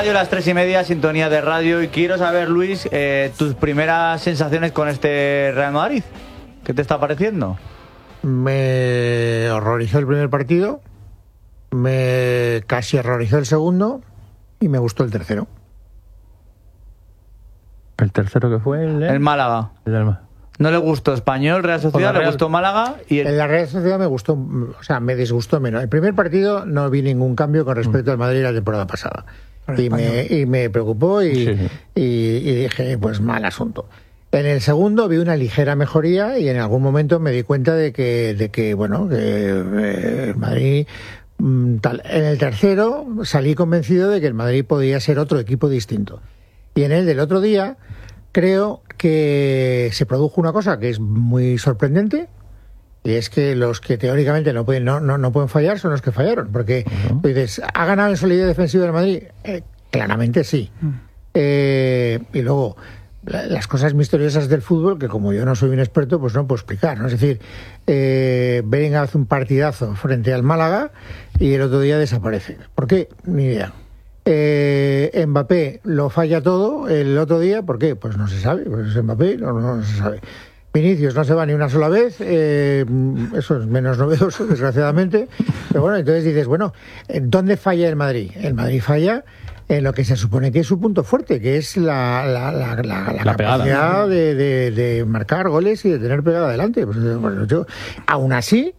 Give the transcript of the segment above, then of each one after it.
Radio, las 3:30, sintonía de radio. Y quiero saber, Luis, tus primeras sensaciones con este Real Madrid. ¿Qué te está pareciendo? Me horrorizó el primer partido, me casi horrorizó el segundo y me gustó el tercero. ¿El tercero que fue? El Málaga. No le gustó Español, Real Sociedad, le gustó Málaga. En la Real Sociedad me gustó, o sea, me disgustó menos. El primer partido no vi ningún cambio con respecto al Madrid la temporada pasada. Y me preocupó y dije, pues mal asunto. En el segundo vi una ligera mejoría y en algún momento me di cuenta de que el Madrid tal. En el tercero salí convencido de que el Madrid podía ser otro equipo distinto. Y en el del otro día creo que se produjo una cosa que es muy sorprendente, y es que los que teóricamente no pueden fallar son los que fallaron, porque dices, ¿ha ganado en solidez defensiva el Madrid? Claramente sí. Y luego las cosas misteriosas del fútbol, que como yo no soy un experto, pues no puedo explicar, ¿no? Es decir, Bellingham hace un partidazo frente al Málaga y el otro día desaparece. ¿Por qué? Ni idea. Mbappé lo falla todo el otro día. ¿Por qué? Pues no se sabe. Pues Mbappé no se sabe. Vinicius no se va ni una sola vez. Eso es menos novedoso, desgraciadamente. Pero bueno, entonces dices, bueno, ¿dónde falla el Madrid? El Madrid falla en lo que se supone que es su punto fuerte, que es la capacidad de marcar goles y de tener pegada adelante. Pues, bueno, aún así,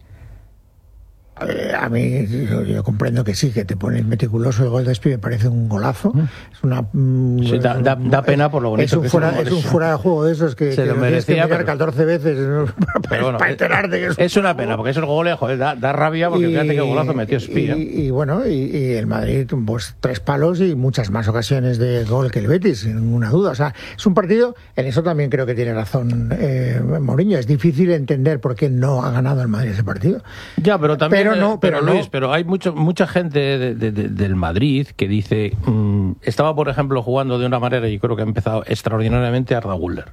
a mí yo comprendo que sí, que te pones meticuloso. El gol de Espi me parece un golazo. Es una sí, da pena por lo bonito es un fuera de juego de esos que se lo merecía, que 14 veces bueno, para enterarte que es una pena, porque esos goles, joder, da rabia, porque fíjate qué golazo metió Espi. Y bueno, y el Madrid, pues 3 palos y muchas más ocasiones de gol que el Betis, sin ninguna duda. O sea, es un partido, en eso también creo que tiene razón Mourinho. Es difícil entender por qué no ha ganado el Madrid ese partido. Ya, pero también Pero Luis, pero hay mucha gente del Madrid que dice, estaba por ejemplo jugando de una manera, y creo que ha empezado extraordinariamente Arda Güler.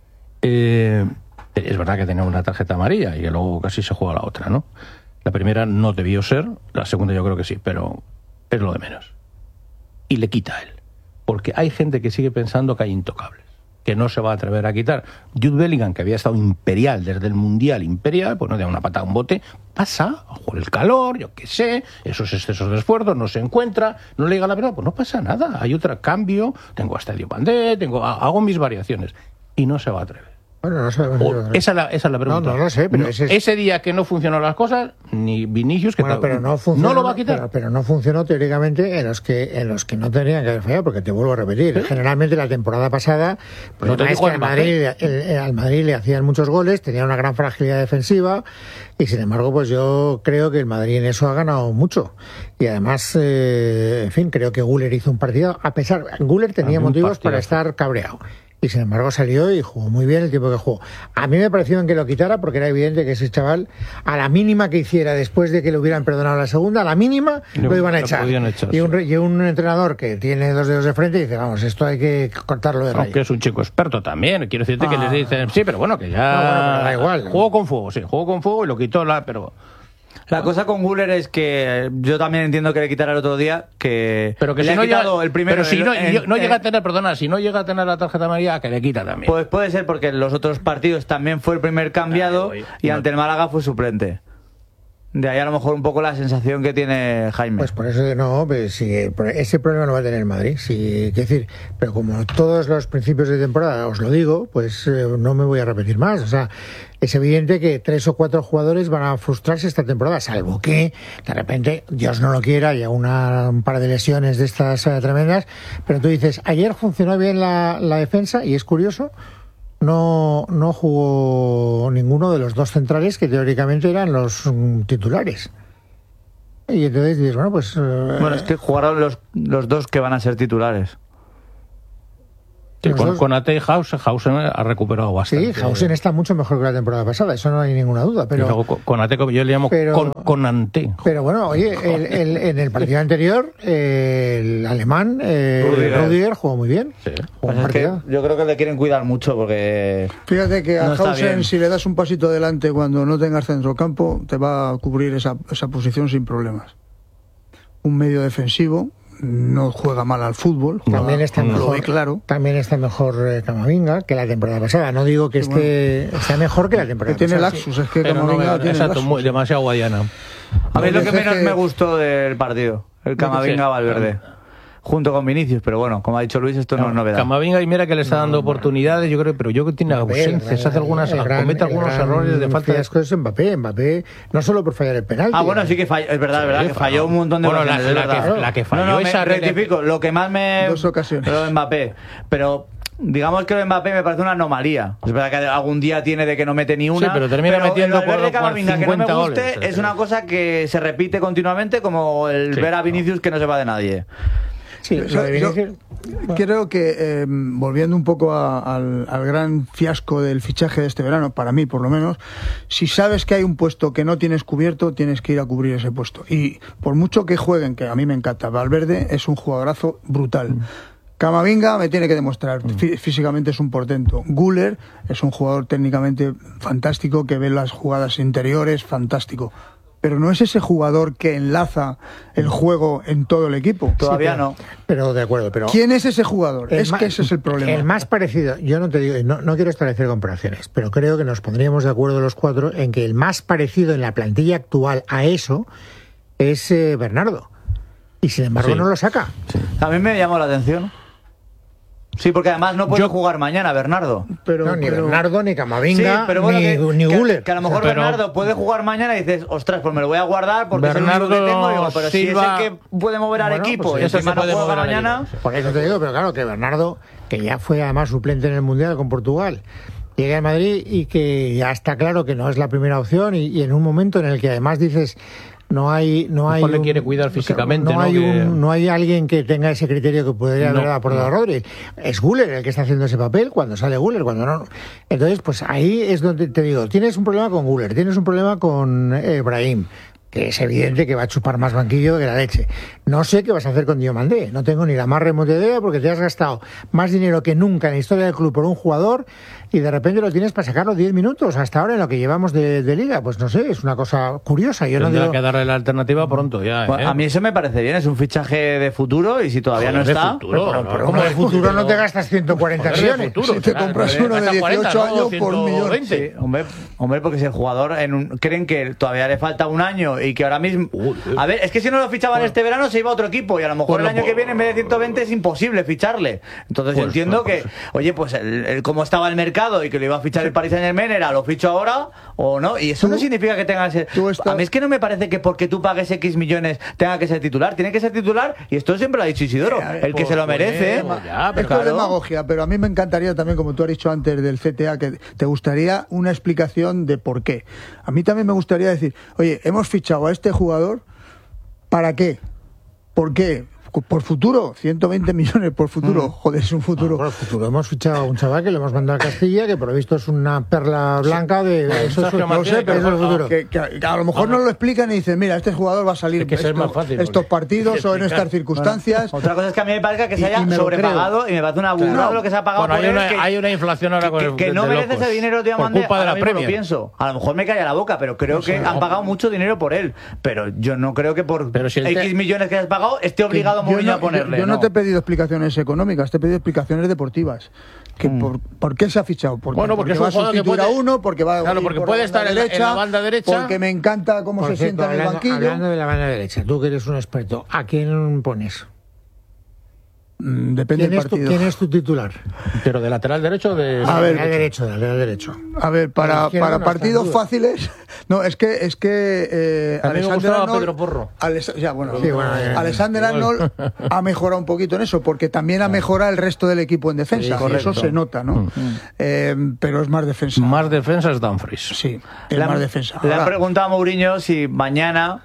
Es verdad que tenía una tarjeta amarilla y que luego casi se juega la otra, ¿no? La primera no debió ser, la segunda yo creo que sí, pero es lo de menos. Y le quita a él, porque hay gente que sigue pensando que hay intocables, que no se va a atrever a quitar. Jude Bellingham, que había estado imperial desde el Mundial imperial, pues no da una patada a un bote, pasa, por el calor, yo qué sé, esos excesos de esfuerzo, no se encuentra, no le llega la pelota, pues no pasa nada, hay otro cambio, tengo a Estadio Pandé, hago mis variaciones, y no se va a atrever. Bueno, no sé. Esa es la pregunta. No sé, pero ese día que no funcionó las cosas, ni Vinicius, que pero no funcionó, no lo va a quitar. Pero no funcionó teóricamente en los que no tenían que haber fallado, porque te vuelvo a repetir. ¿Sí? Generalmente la temporada pasada, pues no es que al Madrid le hacían muchos goles, tenía una gran fragilidad defensiva, y sin embargo, pues yo creo que el Madrid en eso ha ganado mucho. Y además, en fin, creo que Güler hizo un partido, Güler tenía motivos para estar cabreado. Y sin embargo salió y jugó muy bien el tiempo que jugó. A mí me pareció bien que lo quitara, porque era evidente que ese chaval, a la mínima que hiciera después de que le hubieran perdonado la segunda, a la mínima lo iban a echar. Y un entrenador que tiene 2 dedos de frente dice, vamos, esto hay que cortarlo de raíz. Aunque es un chico experto también, quiero decirte que les dicen, sí, pero bueno, que ya... pero da igual. Jugó con fuego y lo quitó, pero... La cosa con Güler es que yo también entiendo que le quitara el otro día, pero que le si no quitado el primero. Pero si no llega a tener, si no llega a tener la tarjeta amarilla, que le quita también. Pues puede ser, porque en los otros partidos también fue el primer cambiado y ante el Málaga fue suplente. De ahí a lo mejor un poco la sensación que tiene Jaime. Pues por eso pues sí, ese problema no va a tener Madrid, sí, que decir, pero como todos los principios de temporada os lo digo, pues no me voy a repetir más. O sea, es evidente que 3 o 4 jugadores van a frustrarse esta temporada, salvo que de repente, Dios no lo quiera, haya un par de lesiones de estas tremendas. Pero tú dices, ayer funcionó bien la defensa, y es curioso, no jugó ninguno de los 2 centrales que teóricamente eran los titulares. Y entonces dices, bueno, pues... Bueno, es que jugaron los 2 que van a ser titulares. Sí, con Ate y Hausen ha recuperado bastante. Sí, Hausen está mucho mejor que la temporada pasada, eso no hay ninguna duda. Pero con Ate, yo le llamo con Ante. Pero bueno, oye, en el partido anterior, el alemán, Rudiger, jugó muy bien. Sí. Pues es que yo creo que le quieren cuidar mucho, porque... Fíjate que a Hausen, si le das un pasito adelante cuando no tengas centrocampo, te va a cubrir esa posición sin problemas. Un medio defensivo, no juega mal al fútbol. También está mejor, claro. También está mejor Camavinga que la temporada pasada. No digo que está mejor que la temporada pasada. Tiene laxus, es que Camavinga tiene laxus. Demasiado guadiana. A mí es lo que menos me gustó del partido, el Camavinga-Valverde. Junto con Vinicius, pero bueno, como ha dicho Luis, esto no es novedad. Camavinga, y mira que le está dando oportunidades, yo creo, pero yo creo que tiene ausencias, comete algunos errores de falta de... Es Mbappé, no solo por fallar el penalti. Bueno, sí que falló, es verdad, que falló un montón de ocasiones. La que falló esa... rectifico, lo que más me... 2 ocasiones. Lo de Mbappé, pero... Digamos que lo de Mbappé me parece una anomalía. Es verdad que algún día tiene de que no mete ni una. Sí, pero termina metiendo por 50 que no me guste, goles. Es una cosa que se repite continuamente, como el ver a Vinicius que no se va de nadie. Sí, yo creo que, volviendo un poco al gran fiasco del fichaje de este verano, para mí por lo menos, si sabes que hay un puesto que no tienes cubierto, tienes que ir a cubrir ese puesto. Y por mucho que jueguen, que a mí me encanta, Valverde es un jugadorazo brutal. Camavinga me tiene que demostrar, físicamente es un portento. Güler es un jugador técnicamente fantástico, que ve las jugadas interiores, fantástico. Pero no es ese jugador que enlaza el juego en todo el equipo. Todavía no. Pero de acuerdo, pero... ¿Quién es ese jugador? Es que ese es el problema. El más parecido, yo no te digo, no quiero establecer comparaciones, pero creo que nos pondríamos de acuerdo los cuatro en que el más parecido en la plantilla actual a eso es Bernardo. Y sin embargo no lo saca. Sí. A mí me llamó la atención. Sí, porque además no puede jugar mañana Bernardo. Ni Bernardo, ni Camavinga, pero bueno, ni Güler. Que a lo mejor Bernardo puede jugar mañana y dices, ostras, pues me lo voy a guardar porque Bernardo, es el único que tengo. Digo, pero Silva, si es el que puede mover al equipo pues y encima no juega mañana... Por eso te digo, pero claro, que Bernardo, que ya fue además suplente en el Mundial con Portugal, llega a Madrid y que ya está claro que no es la primera opción y en un momento en el que además dices... No hay le quiere cuidar físicamente, no hay alguien que tenga ese criterio que podría haber aportado a Rodri. Es Güler el que está haciendo ese papel, cuando sale Güler, cuando no. Entonces, pues ahí es donde te digo, tienes un problema con Güler, tienes un problema con Brahim, que es evidente que va a chupar más banquillo que la leche. No sé qué vas a hacer con Diomandé, no tengo ni la más remota idea, porque te has gastado más dinero que nunca en la historia del club por un jugador y de repente lo tienes para sacarlo 10 minutos hasta ahora en lo que llevamos de liga. Pues no sé, es una cosa curiosa. Yo Tendrá que darle la alternativa pronto ya. Bueno, a mí eso me parece bien, es un fichaje de futuro y si todavía no está... Pero como de futuro no te gastas 140 millones. Si te compras uno de 18 años por 1.000.000. Sí, hombre, porque si el jugador creen que todavía le falta un año y que ahora mismo... A ver, es que si no lo fichaban este verano se iba a otro equipo y a lo mejor el año que viene en vez de 120 es imposible ficharle. Entonces yo entiendo que, oye, pues cómo estaba el mercado y que lo iba a fichar el Paris Saint-Germain era lo ficho ahora o no, y eso no significa que tenga que ser... A mí es que no me parece que porque tú pagues X millones tenga que ser titular, tiene que ser titular y esto siempre lo ha dicho Isidoro, el que se lo merece. Esto es demagogia, pero a mí me encantaría también, como tú has dicho antes del CTA, que te gustaría una explicación de por qué. A mí también me gustaría decir, oye, hemos fichado a este jugador, ¿para qué? ¿Por qué? Por futuro, 120 millones por futuro. Joder, es un futuro. Por futuro. Hemos fichado a un chaval que lo hemos mandado a Castilla, que por lo visto es una perla blanca de... Eso no sé, pero es el futuro. Que a lo mejor no lo explican y dicen, mira, este jugador va a salir estos partidos o en estas circunstancias. Otra cosa es que a mí me parece que se haya sobrepagado y me parece una burrada lo que se ha pagado. Bueno, hay una inflación ahora con que no merece ese dinero, tío, por culpa de la Premier. Lo pienso. A lo mejor me calla la boca, pero creo que han pagado mucho dinero por él. Pero yo no creo que por X millones que has pagado esté obligado Mourinho a ponerle. Yo no te he pedido explicaciones económicas, te he pedido explicaciones deportivas. ¿Por qué se ha fichado? Porque va a sustituir a uno, porque va a porque puede estar en la banda derecha. Porque me encanta cómo se sienta en el banquillo. Hablando de la banda derecha, tú que eres un experto, ¿a quién pones? Depende del partido. ¿Quién es tu titular? ¿Pero de lateral derecho o de lateral derecho? A ver, para partidos fáciles... No, es que a mí me gustaba Pedro Porro. Alexander Arnold ha mejorado un poquito en eso, porque también ha mejorado el resto del equipo en defensa. Eso se nota, ¿no? Pero es más defensa. Más defensa es Dumfries. Sí, es más defensa. Le han preguntado a Mourinho si mañana...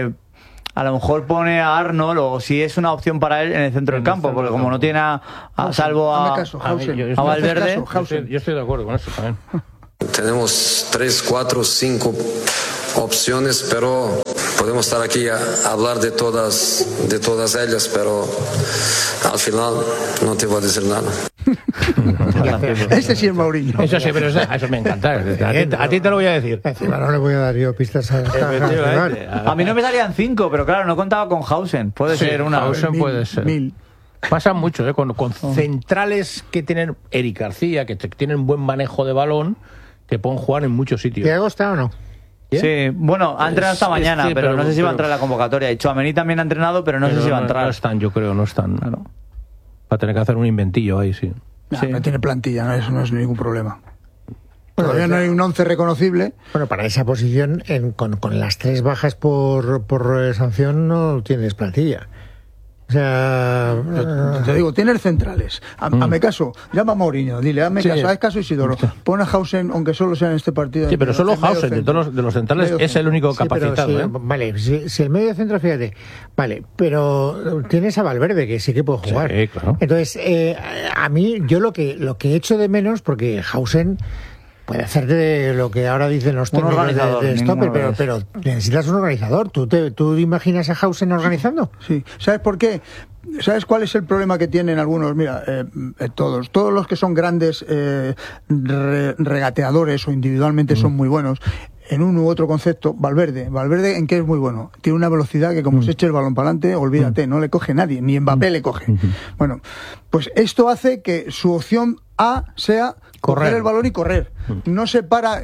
a lo mejor pone a Arnold o si es una opción para él en el centro del campo, porque como no tiene salvo a Valverde... Yo estoy de acuerdo con eso también. Tenemos 3, 4, 5 opciones, pero podemos estar aquí a hablar de todas ellas, pero al final no te voy a decir nada. Ese sí es Mourinho. Eso sí, pero eso me encanta. A ti te lo voy a decir. Encima no le voy a dar yo pistas a A mí no me salían 5, pero claro, no contaba con Hausen. Puede ser una. Hausen puede ser. 1000. Pasa mucho, con centrales que tienen Eric García, que tienen buen manejo de balón, que pueden jugar en muchos sitios. ¿Tiago está o no? ¿Bien? Sí, bueno, ha entrenado esta mañana, sí, pero no sé si va a entrar en la convocatoria. Y Tchouaméni también ha entrenado, pero no sé si va a entrar. No están, yo creo, no están. Claro. Va a tener que hacer un inventillo ahí, sí. No tiene plantilla, ¿no? Eso no es ningún problema. Todavía no hay un 11 reconocible. Bueno, para esa posición, con las 3 bajas por sanción, no tienes plantilla. O sea, te digo, tienes centrales. Hazme caso, llama a Mourinho, dile, hazme caso, haz caso Isidoro. Pon a Hausen, aunque solo sea en este partido. Sí, pero solo Hausen, de los centrales, es el único capacitado. Vale, si el medio centro, fíjate, vale, pero tienes a Valverde, que sí que puede jugar. Sí, claro. Entonces, a mí, yo lo que echo de menos, porque Hausen puede hacerte lo que ahora dicen los técnicos de stopper, pero necesitas un organizador. ¿Tú imaginas a Hausen organizando? Sí. ¿Sabes por qué? ¿Sabes cuál es el problema que tienen algunos? Mira, todos los que son grandes regateadores o individualmente son muy buenos. En un u otro concepto, Valverde, ¿en qué es muy bueno? Tiene una velocidad que como se eche el balón para adelante, olvídate, no le coge nadie, ni Mbappé le coge. Bueno, pues esto hace que su opción A sea coger el balón y correr. No se para.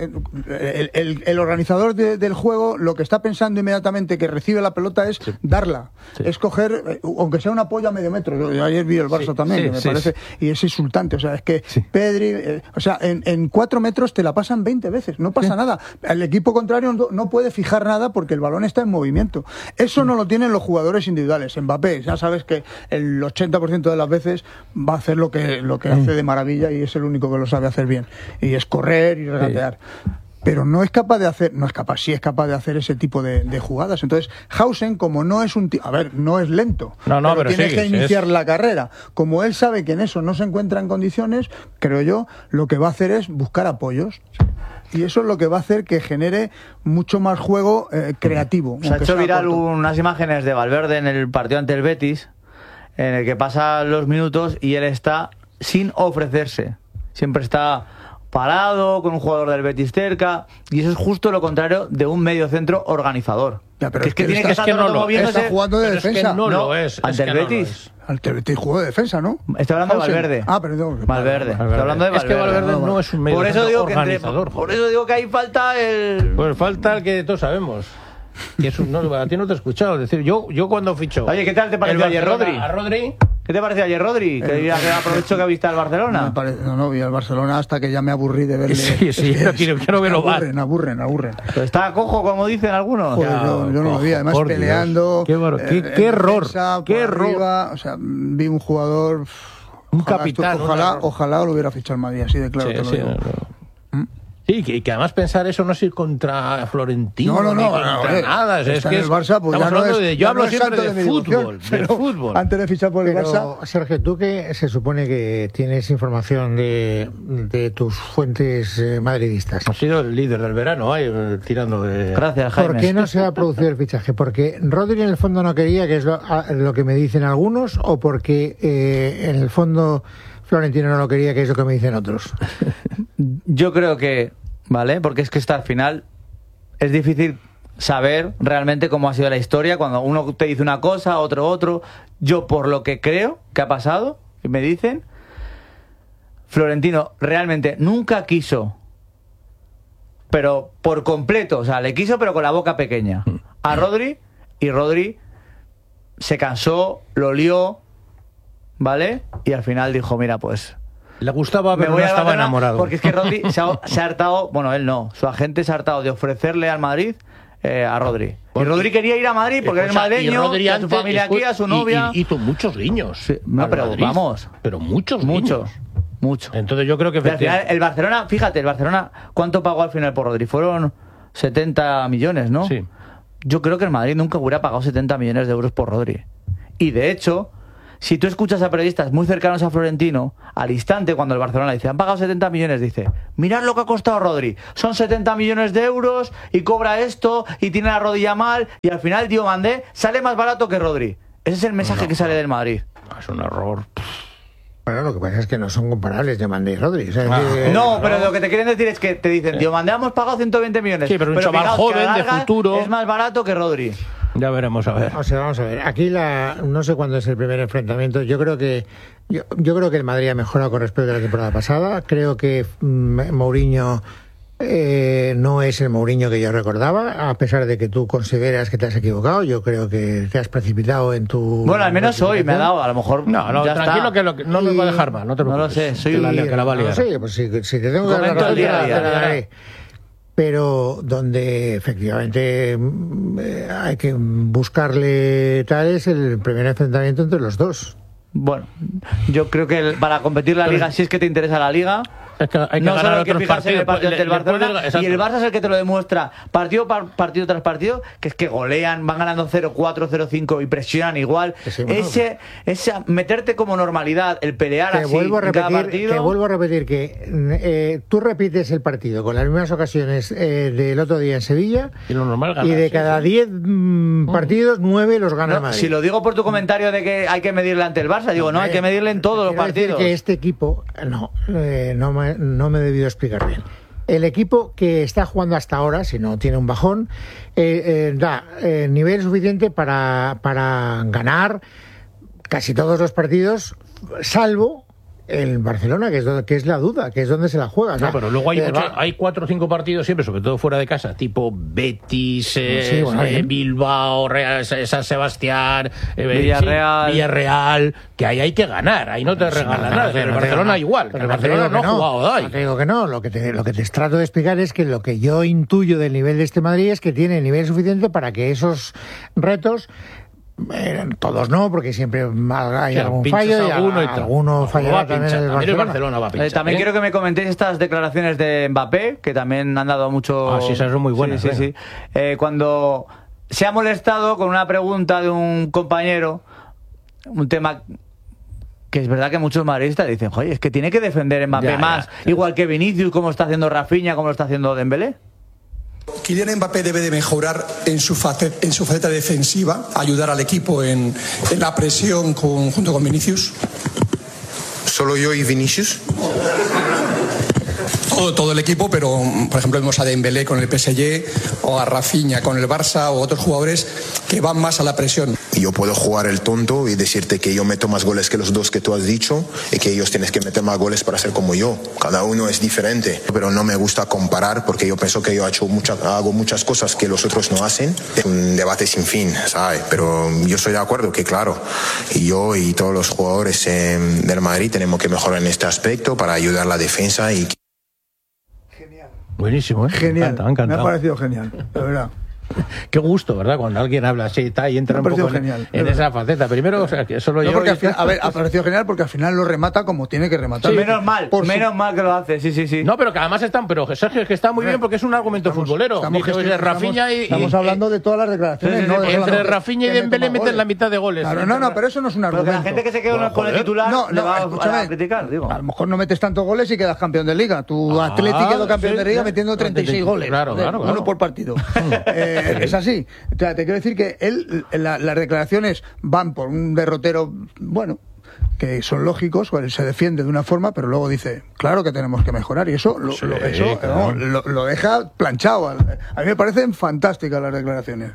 El organizador del juego lo que está pensando inmediatamente que recibe la pelota es darla. Es coger, aunque sea un apoyo a medio metro. Yo ayer vi el Barça también, me parece, y es insultante. O sea, es que Pedri, en 4 metros te la pasan 20 veces, no pasa nada. El equipo contrario no puede fijar nada porque el balón está en movimiento. Eso no lo tienen los jugadores individuales. Mbappé, ya sabes que el 80% de las veces va a hacer lo que hace de maravilla y es el único que lo sabe hacer bien. Y es correr y regatear. Pero no es capaz de hacer, sí es capaz de hacer ese tipo de jugadas. Entonces, Hausen, como no es no es lento, pero tiene que iniciar la carrera. Como él sabe que en eso no se encuentra en condiciones, creo yo, lo que va a hacer es buscar apoyos. Y eso es lo que va a hacer que genere mucho más juego creativo. Se ha hecho viral unas imágenes de Valverde en el partido ante el Betis, en el que pasan los minutos y él está sin ofrecerse. Siempre está parado, con un jugador del Betis cerca, y eso es justo lo contrario de un mediocentro organizador. Ya, pero es que tiene que estar moviéndose. Está jugando de defensa. Es que no lo es. Ante el Betis. Ante el Betis jugó de defensa, ¿no? Estoy hablando de Valverde. Perdón. Valverde. Estoy hablando de Valverde. Es que Valverde no es un mediocentro organizador. Por eso digo que ahí falta el... Pues falta el que todos sabemos. Que es a ti no te he escuchado. Es decir, yo cuando ficho... Oye, ¿qué tal te pareció ayer Rodri? A Rodri... ¿Qué te pareció ayer Rodri? Que aprovecho que viste al Barcelona. No vi al Barcelona hasta que ya me aburrí de verle. Sí, quiero verlo mal. Aburren. Pero está cojo, como dicen algunos. Joder, yo no lo vi, además peleando. Qué error. Qué error. O sea, vi un jugador... Un capitán. Ojalá lo hubiera fichado el Madrid, así de claro te lo digo. Sí, que además pensar eso no es ir contra Florentino, no, contra nada. Es que el Barça, pues ya no es, yo hablo siempre de fútbol. Antes de fichar por el Barça. Sergio, tú que se supone que tienes información de tus fuentes madridistas. Has sido el líder del verano, tirando de... Gracias, Jaime. ¿Por qué no se ha producido el fichaje? ¿Porque Rodri en el fondo no quería, que es lo que me dicen algunos, o porque en el fondo Florentino no lo quería, que es lo que me dicen otros? Yo creo que, ¿vale? Porque es que al final es difícil saber realmente cómo ha sido la historia cuando uno te dice una cosa, otro. Yo, por lo que creo que ha pasado, y me dicen, Florentino realmente nunca quiso, pero por completo, o sea, le quiso pero con la boca pequeña, a Rodri, y Rodri se cansó, lo lió, ¿vale? Y al final dijo, mira, pues... Le gustaba, pero no estaba enamorado. Porque es que Rodri se ha hartado, bueno, él no, su agente se ha hartado de ofrecerle al Madrid a Rodri. Y Rodri quería ir a Madrid porque es madrileño, a su familia aquí, a su novia. Y hizo muchos guiños. Sí, no, pero Madrid, vamos. Pero muchos. Entonces yo creo que... Al final, el Barcelona, fíjate, ¿cuánto pagó al final por Rodri? Fueron 70 millones, ¿no? Sí. Yo creo que el Madrid nunca hubiera pagado 70 millones de euros por Rodri. Y de hecho... Si tú escuchas a periodistas muy cercanos a Florentino, al instante cuando el Barcelona dice, han pagado 70 millones, dice, mirad lo que ha costado Rodri, son 70 millones de euros y cobra esto y tiene la rodilla mal y al final Diomandé sale más barato que Rodri. Ese es el mensaje que sale del Madrid. Es un error. Bueno, lo que pasa es que no son comparables Diomandé y Rodri. No, pero lo que te quieren decir es que te dicen, Diomandé hemos pagado 120 millones. Sí, pero un chaval fijaos, joven, que de futuro. Es más barato que Rodri. Ya veremos, a ver. O sea, vamos a ver. Aquí no sé cuándo es el primer enfrentamiento. Yo creo que el Madrid ha mejorado con respecto a la temporada pasada. Creo que Mourinho no es el Mourinho que yo recordaba, a pesar de que tú consideras que te has equivocado. Yo creo que te has precipitado en tu... Bueno, al menos hoy me ha dado, a lo mejor. No, ya tranquilo, está. que no me va a dejar mal, no te preocupes. No lo sé, soy que la va a liar. No sé, pues si te tengo que dar la Comento razón, el día a día. te la daré. Pero donde efectivamente hay que buscarle tal es el primer enfrentamiento entre los dos. Bueno, yo creo que para competir la Liga, si es que te interesa la Liga, Es que hay que no ganar solo hay que otros fijarse en el partido partidos. del Barcelona, Exacto. y el Barça es el que te lo demuestra partido tras partido, que es que golean, van ganando 0-4, 0-5 y presionan igual. Sí, bueno, ese meterte como normalidad, el pelear así en cada partido. Te vuelvo a repetir que tú repites el partido con las mismas ocasiones del otro día en Sevilla, Y lo normal ganar, y de sí, cada sí. 10 partidos, 9 los gana el No, Madrid. si lo digo por tu comentario de que hay que medirle ante el Barça, digo, no, hay que medirle en todos los Quiero decir partidos. que este equipo, no me he debido explicar bien. El equipo que está jugando hasta ahora, si no tiene un bajón, da nivel suficiente para ganar casi todos los partidos, salvo el Barcelona, que es la duda, que es donde se la juega. O sea, No, pero luego hay 4 o 5 partidos siempre, sobre todo fuera de casa, tipo Betis, Sí, bueno, bien. Bilbao, San Sebastián, Villarreal, que ahí hay que ganar, ahí no te regalan nada. Pero el Barcelona igual, pero el no te Barcelona digo no que ha jugado ahí. No te digo que no, lo que te trato de explicar es que lo que yo intuyo del nivel de este Madrid es que tiene nivel suficiente para que esos retos... todos no, porque siempre hay algún pinchas fallo y alguno y tal. alguno fallará Va a pinchar, también también el Barcelona va a pinchar. También ¿eh? quiero que me comentéis estas declaraciones de Mbappé, que también han dado mucho... Ah, sí, esas son muy buenas. Sí. Cuando se ha molestado con una pregunta de un compañero, un tema que es verdad que muchos madridistas dicen, oye, es que tiene que defender Mbappé Ya, más, ya. igual que Vinicius, como está haciendo Rafinha, como lo está haciendo Dembélé. Kylian Mbappé debe de mejorar en su faceta defensiva, ayudar al equipo en la presión junto con Vinicius. ¿Solo yo y Vinicius? Todo el equipo, pero por ejemplo vemos a Dembélé con el PSG o a Rafinha con el Barça o otros jugadores que van más a la presión. Yo puedo jugar el tonto y decirte que yo meto más goles que los dos que tú has dicho y que ellos tienen que meter más goles para ser como yo. Cada uno es diferente, pero no me gusta comparar porque yo pienso que yo hago muchas cosas que los otros no hacen. Es un debate sin fin, ¿sabes? Pero yo estoy de acuerdo que claro, yo y todos los jugadores del Madrid tenemos que mejorar en este aspecto para ayudar a la defensa y... Buenísimo, ¿eh? Genial. Me ha encantado. Me ha parecido genial, de verdad. Qué gusto, ¿verdad? Cuando alguien habla así y entra Me un ha poco parecido genial, en de esa faceta. Primero, o sea, que solo No, yo... porque al final, a ver, ha parecido genial porque al final lo remata como tiene que rematar. Menos mal que lo hace, sí. No, pero que además están... Pero Sergio, es que está muy bien porque es un argumento futbolero. Dice, Rafinha y... Estamos hablando de todas las declaraciones. Sí, no de entre solamente Rafinha y que Dembélé meta meten goles. la mitad de goles. Claro, no, pero eso no es un Pero que argumento. la gente que se quede Bueno, con el joder. titular No, le va escúchame. a criticar, digo. A lo mejor no metes tantos goles y quedas campeón de liga. Tu Atlético quedó campeón sí, de liga sí. metiendo 36 goles. Claro, Joder, claro. Uno por partido. Es así. O sea, te quiero decir que las declaraciones van por un derrotero, bueno, que son lógicos, pues se defiende de una forma, pero luego dice, claro que tenemos que mejorar, y eso lo deja planchado. A mí me parecen fantásticas las declaraciones.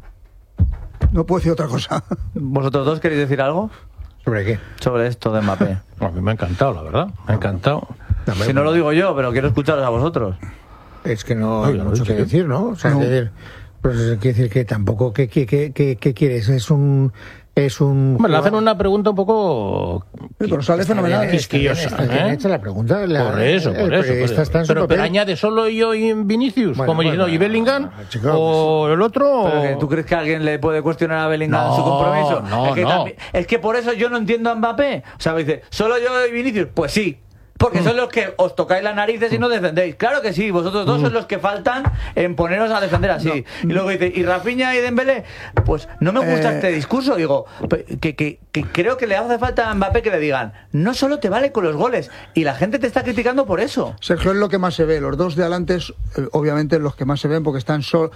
No puedo decir otra cosa. ¿Vosotros dos queréis decir algo ¿Sobre qué? sobre esto de Mbappé? A mí me ha encantado, la verdad. Me ha encantado. Si no lo digo yo, pero quiero escucharos a vosotros. Es que no hay Oye, mucho que decir, ¿no? O sea, No. quiere decir que tampoco... ¿Qué quieres? Es un... Hombre, le hacen una pregunta un poco... Pero sale fenomenal. quisquillosa, Está bien ¿eh? hecha la pregunta. Por eso. Está en su Pero papel. añade solo yo y Vinicius, Bueno, como diciendo, ¿y Bellingham? chico, ¿O el otro? Pero que, ¿tú crees que alguien le puede cuestionar a Bellingham No, su compromiso? no, es que no. es que por eso yo no entiendo a Mbappé. O sea, me dice, ¿solo yo y Vinicius? Pues sí. Porque son los que os tocáis las narices y no defendéis. Claro que sí, vosotros dos sois los que faltan en poneros a defender así. Y luego dice, ¿y Rafinha y Dembélé? Pues no me gusta este discurso. Digo, que creo que le hace falta a Mbappé que le digan, no solo te vale con los goles. Y la gente te está criticando por eso. Sergio, es lo que más se ve. Los dos de adelante, obviamente, los que más se ven porque están solos.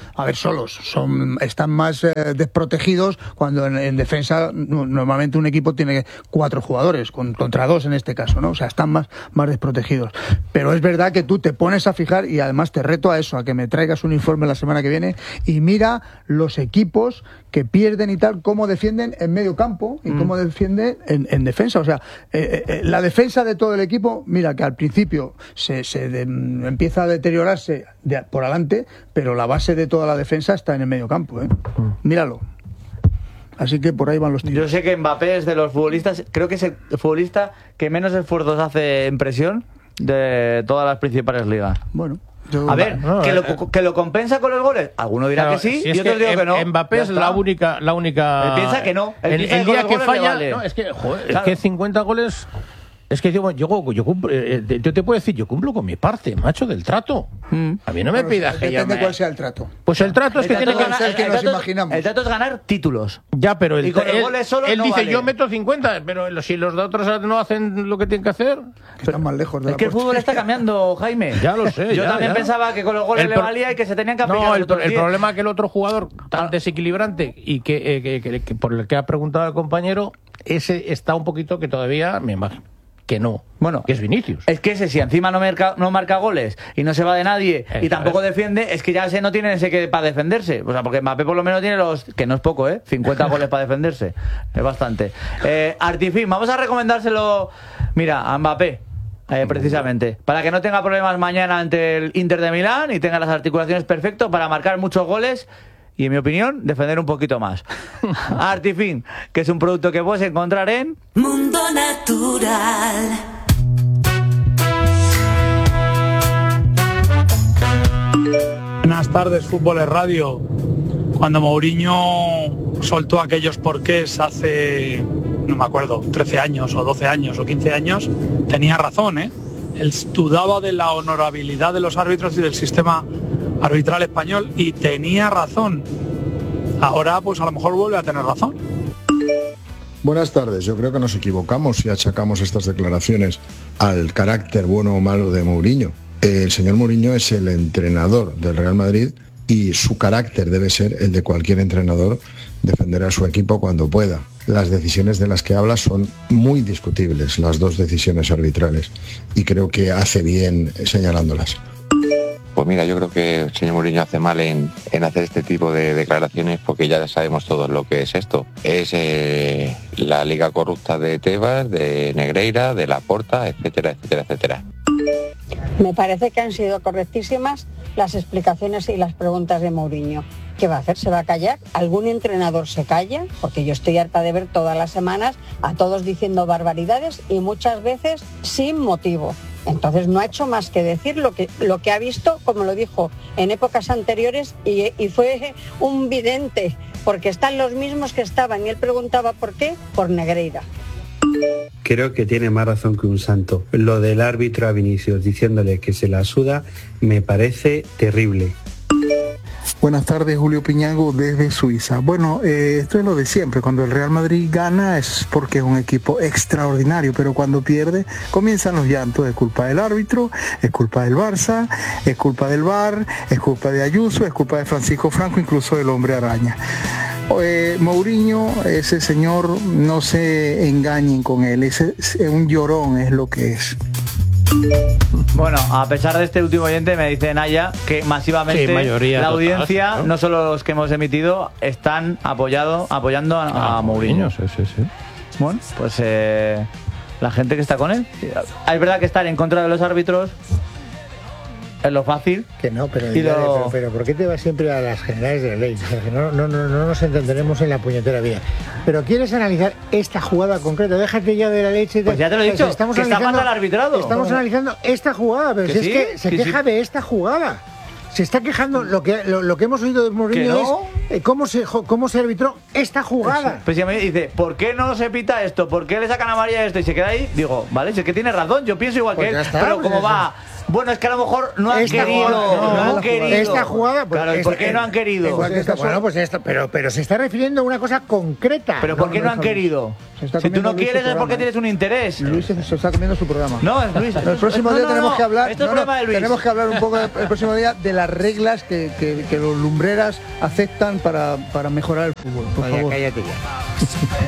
Están más desprotegidos cuando en defensa normalmente un equipo tiene 4 jugadores, contra 2 en este caso, ¿no? O sea, están más desprotegidos. Pero es verdad que tú te pones a fijar, y además te reto a eso, a que me traigas un informe la semana que viene y mira los equipos que pierden y tal, cómo defienden en medio campo y cómo defienden en defensa. O sea, la defensa de todo el equipo, mira que al principio empieza a deteriorarse por adelante, pero la base de toda la defensa está en el medio campo, ¿eh? Míralo. Así que por ahí van los tiros. Yo sé que Mbappé es de los futbolistas, creo que es el futbolista que menos esfuerzos hace en presión de todas las principales ligas. Bueno, a ver, ¿que lo compensa con los goles? Alguno dirá que sí, y otros digo que no. Mbappé es la única. Él piensa que no. El día que falla, vale. No, es que, joder, claro. Es que 50 goles. Es que yo te puedo decir, yo cumplo con mi parte, macho, del trato. A mí no me pidas que yo depende cuál sea el trato. Pues el trato es que tiene que ser que nos imaginamos. El trato es ganar títulos. Ya, pero y con los goles solo él no dice, vale. yo meto 50, pero si los de otros no hacen lo que tienen que hacer. Están más lejos de Es que el fútbol está cambiando, Jaime. Ya lo sé. Yo también pensaba que con los goles le valía y que se tenían que aplicar. No, el problema es que el otro jugador tan desequilibrante y que por el que ha preguntado el compañero, ese está un poquito que todavía me imagino que no. Bueno, que es Vinicius. Es que ese, si encima no marca goles y no se va de nadie y tampoco defiende, es que ya ese no tiene ese que para defenderse. O sea, porque Mbappé por lo menos tiene que no es poco, 50 goles para defenderse. Es bastante. Artifin, vamos a recomendárselo, mira, a Mbappé. Precisamente, para que no tenga problemas mañana ante el Inter de Milán y tenga las articulaciones perfectas para marcar muchos goles y, en mi opinión, defender un poquito más. Artifin, que es un producto que puedes encontrar en Mundo Natural. Buenas tardes, Fútbol es Radio. Cuando Mourinho soltó aquellos porqués hace, no me acuerdo, 13 años o 12 años o 15 años, tenía razón, ¿eh? Él dudaba de la honorabilidad de los árbitros y del sistema arbitral español y tenía razón. Ahora pues a lo mejor vuelve a tener razón. Buenas tardes, yo creo que nos equivocamos si achacamos estas declaraciones al carácter bueno o malo de Mourinho. El señor Mourinho es el entrenador del Real Madrid y su carácter debe ser el de cualquier entrenador, defender a su equipo cuando pueda. Las decisiones de las que habla son muy discutibles, las dos decisiones arbitrales, y creo que hace bien señalándolas. Pues mira, yo creo que el señor Mourinho hace mal en hacer este tipo de declaraciones porque ya sabemos todos lo que es esto. Es la liga corrupta de Tebas, de Negreira, de Laporta, etcétera, etcétera, etcétera. Me parece que han sido correctísimas las explicaciones y las preguntas de Mourinho. ¿Qué va a hacer? ¿Se va a callar? ¿Algún entrenador se calla? Porque yo estoy harta de ver todas las semanas a todos diciendo barbaridades y muchas veces sin motivo. Entonces no ha hecho más que decir lo que ha visto, como lo dijo en épocas anteriores, y fue un vidente, porque están los mismos que estaban, y él preguntaba ¿por qué? Por Negreira. Creo que tiene más razón que un santo. Lo del árbitro a Vinicius diciéndole que se la suda me parece terrible. Buenas tardes, Julio Piñago desde Suiza. Bueno, esto es lo de siempre. Cuando el Real Madrid gana es porque es un equipo extraordinario, pero cuando pierde comienzan los llantos. Es culpa del árbitro, es culpa del Barça, es culpa del VAR, es culpa de Ayuso, es culpa de Francisco Franco, incluso del Hombre Araña. Mourinho, ese señor, no se engañen con él, es un llorón, es lo que es. Bueno, a pesar de este último oyente, me dice Naya que masivamente la audiencia, total, ¿no? solo los que hemos emitido, están apoyando a Mourinho. Sí. Bueno, pues la gente que está con él. Es verdad que estar en contra de los árbitros es lo fácil. Que no, pero ¿por qué te vas siempre a las generales de la ley? O sea, que no nos entenderemos en la puñetera vida. Pero quieres analizar esta jugada concreta, déjate ya de la leche. Pues ya te lo he dicho, que está mal al arbitrado. Estamos analizando esta jugada, pero si se queja de esta jugada. Se está quejando, lo que hemos oído de Mourinho es cómo se arbitró esta jugada. Eso. Pues si me dice, ¿por qué no se pita esto? ¿Por qué le sacan amarilla esto? Y se queda ahí, digo, vale, si es que tiene razón, yo pienso igual que él, pero como va... Bueno, es que a lo mejor no han querido. No han querido. Esta jugada. Pues, claro, ¿por qué no han querido? Bueno, pues esto, pero se está refiriendo a una cosa concreta. ¿Pero por qué no han querido? Si tú no quieres es porque tienes un interés. Luis se está comiendo su programa. No, es Luis. El próximo día tenemos que hablar. Esto es problema de Luis. Tenemos que hablar un poco el próximo día de las reglas que los lumbreras aceptan para mejorar el fútbol. Por favor. Cállate ya.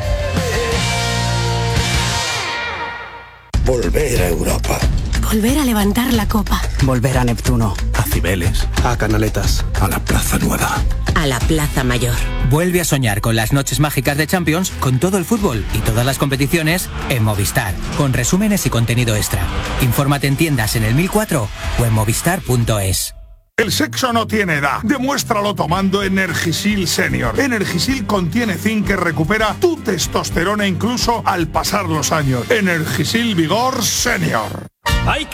Volver a Europa. Volver a levantar la copa. Volver a Neptuno. A Cibeles. A Canaletas. A la Plaza Nueva. A la Plaza Mayor. Vuelve a soñar con las noches mágicas de Champions, con todo el fútbol y todas las competiciones en Movistar, con resúmenes y contenido extra. Infórmate en tiendas en el 1004 o en movistar.es. El sexo no tiene edad. Demuéstralo tomando Energisil Senior. Energisil contiene zinc que recupera tu testosterona incluso al pasar los años. Energisil Vigor Senior.